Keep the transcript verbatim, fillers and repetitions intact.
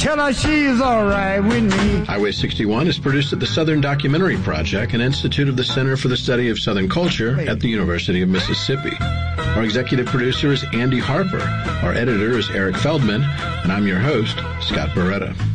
tell her she's all right with me. Highway sixty-one is produced at the Southern Documentary Project, an institute of the Center for the Study of Southern Culture at the University of Mississippi. Our executive producer is Andy Harper. Our editor is Eric Feldman, and I'm your host, Scott Barretta.